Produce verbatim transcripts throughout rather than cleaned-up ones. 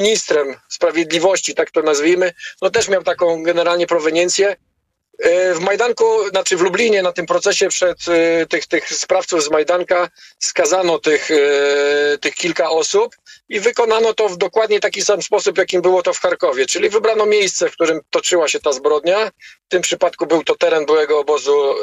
ministrem sprawiedliwości, tak to nazwijmy, no też miał taką generalnie proweniencję. W Majdanku, znaczy w Lublinie na tym procesie przed tych, tych sprawców z Majdanka skazano tych, tych kilka osób i wykonano to w dokładnie taki sam sposób, jakim było to w Charkowie, czyli wybrano miejsce, w którym toczyła się ta zbrodnia. W tym przypadku był to teren byłego obozu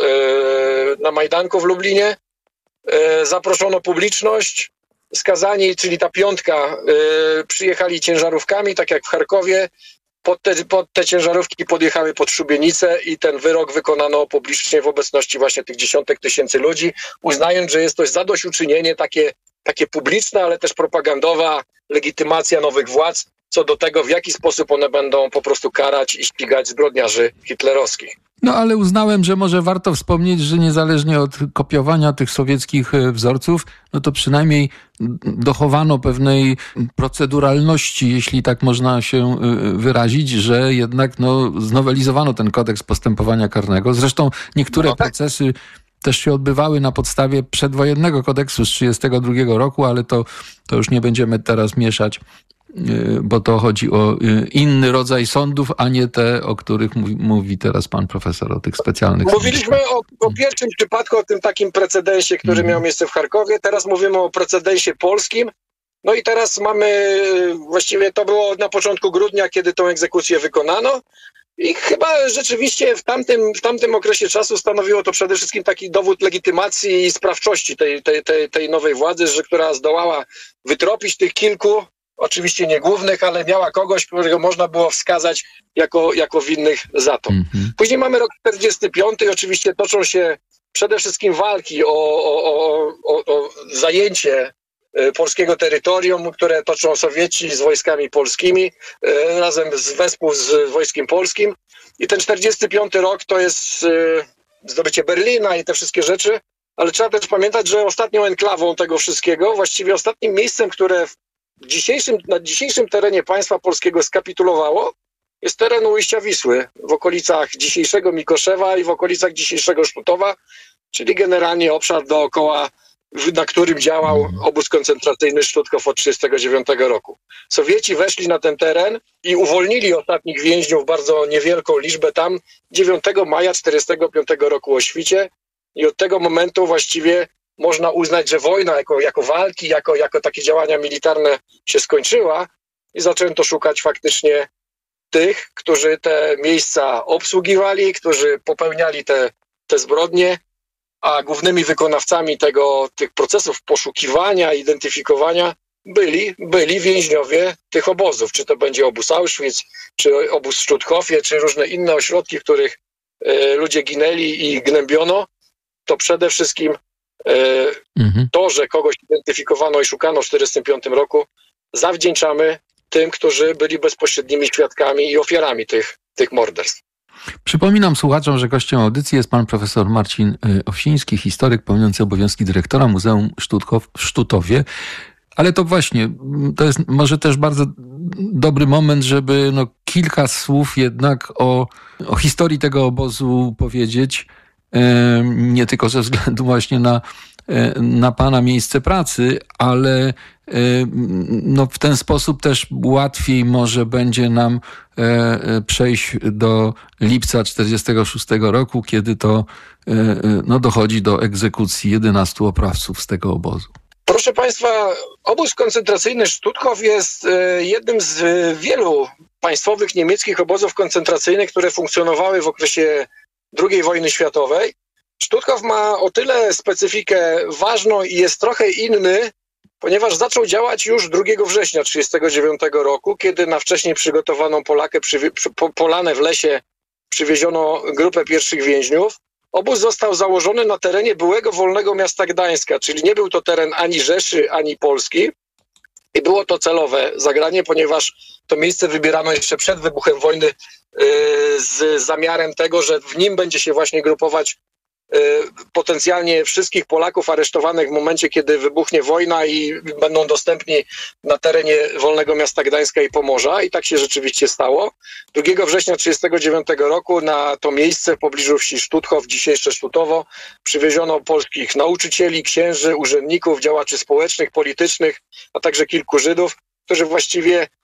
na Majdanku w Lublinie. Zaproszono publiczność, skazani, czyli ta piątka, przyjechali ciężarówkami, tak jak w Charkowie. Pod te, pod te ciężarówki podjechały pod szubienicę i ten wyrok wykonano publicznie w obecności właśnie tych dziesiątek tysięcy ludzi, uznając, że jest to zadośćuczynienie takie, takie publiczne, ale też propagandowa legitymacja nowych władz co do tego, w jaki sposób one będą po prostu karać i ścigać zbrodniarzy hitlerowskich. No ale uznałem, że może warto wspomnieć, że niezależnie od kopiowania tych sowieckich wzorców, no to przynajmniej dochowano pewnej proceduralności, jeśli tak można się wyrazić, że jednak no, znowelizowano ten kodeks postępowania karnego. Zresztą niektóre no tak. procesy też się odbywały na podstawie przedwojennego kodeksu z trzydziestego drugiego roku, ale to, to już nie będziemy teraz mieszać, bo to chodzi o inny rodzaj sądów, a nie te, o których mówi, mówi teraz pan profesor, o tych specjalnych Mówiliśmy o, o pierwszym przypadku, o tym takim precedensie, który mm. miał miejsce w Charkowie. Teraz mówimy o precedensie polskim. No i teraz mamy, właściwie to było na początku grudnia, kiedy tą egzekucję wykonano. I chyba rzeczywiście w tamtym, w tamtym okresie czasu stanowiło to przede wszystkim taki dowód legitymacji i sprawczości tej, tej, tej, tej nowej władzy, że która zdołała wytropić tych kilku, oczywiście nie głównych, ale miała kogoś, którego można było wskazać jako, jako winnych za to. Mm-hmm. Później mamy rok czterdziesty piąty i oczywiście toczą się przede wszystkim walki o, o, o, o, o zajęcie polskiego terytorium, które toczą Sowieci z wojskami polskimi, razem z wespół z wojskiem polskim. I ten czterdziesty piąty rok to jest zdobycie Berlina i te wszystkie rzeczy, ale trzeba też pamiętać, że ostatnią enklawą tego wszystkiego, właściwie ostatnim miejscem, które w dzisiejszym, na dzisiejszym terenie państwa polskiego skapitulowało, jest teren ujścia Wisły, w okolicach dzisiejszego Mikoszewa i w okolicach dzisiejszego Sztutowa, czyli generalnie obszar dookoła, na którym działał obóz koncentracyjny Sztutkow od tysiąc dziewięćset trzydziestego dziewiątego roku. Sowieci weszli na ten teren i uwolnili ostatnich więźniów, bardzo niewielką liczbę tam, dziewiątego maja tysiąc dziewięćset czterdziestego piątego roku o świcie i od tego momentu właściwie można uznać, że wojna jako, jako walki, jako, jako takie działania militarne się skończyła i zaczęto szukać faktycznie tych, którzy te miejsca obsługiwali, którzy popełniali te, te zbrodnie, a głównymi wykonawcami tego, tych procesów poszukiwania, identyfikowania byli, byli więźniowie tych obozów. Czy to będzie obóz Auschwitz, czy obóz w Sztuthofie, czy różne inne ośrodki, w których y, ludzie ginęli i gnębiono, to przede wszystkim y, mhm. to, że kogoś identyfikowano i szukano w tysiąc dziewięćset czterdziestym piątym roku, zawdzięczamy tym, którzy byli bezpośrednimi świadkami i ofiarami tych, tych morderstw. Przypominam słuchaczom, że gościem audycji jest pan profesor Marcin Owsiński, historyk pełniący obowiązki dyrektora Muzeum Sztuthof w Sztutowie. Ale to właśnie, to jest może też bardzo dobry moment, żeby no, kilka słów jednak o, o historii tego obozu powiedzieć. Nie tylko ze względu właśnie na, na pana miejsce pracy, ale no, w ten sposób też łatwiej może będzie nam przejść do lipca tysiąc dziewięćset czterdziestego szóstego roku, kiedy to no, dochodzi do egzekucji jedenastu oprawców z tego obozu. Proszę państwa, obóz koncentracyjny Sztuthof jest jednym z wielu państwowych niemieckich obozów koncentracyjnych, które funkcjonowały w okresie drugiej wojny światowej. Sztuthof ma o tyle specyfikę ważną i jest trochę inny, ponieważ zaczął działać już drugiego września tysiąc dziewięćset trzydziestego dziewiątego roku, kiedy na wcześniej przygotowaną Polakę, przywie- po, polanę w lesie przywieziono grupę pierwszych więźniów. Obóz został założony na terenie byłego wolnego miasta Gdańska, czyli nie był to teren ani Rzeszy, ani Polski. I było to celowe zagranie, ponieważ to miejsce wybierano jeszcze przed wybuchem wojny yy, z zamiarem tego, że w nim będzie się właśnie grupować yy, potencjalnie wszystkich Polaków aresztowanych w momencie, kiedy wybuchnie wojna i będą dostępni na terenie wolnego miasta Gdańska i Pomorza. I tak się rzeczywiście stało. drugiego września tysiąc dziewięćset trzydziestego dziewiątego roku na to miejsce w pobliżu wsi Sztuthof, dzisiejsze Sztutowo, przywieziono polskich nauczycieli, księży, urzędników, działaczy społecznych, politycznych, a także kilku Żydów, którzy właściwie